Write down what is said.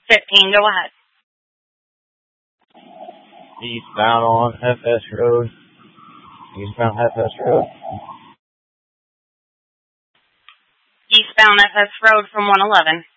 15, go ahead. Eastbound on FS Road. Eastbound FS Road. Eastbound FS Road from 111.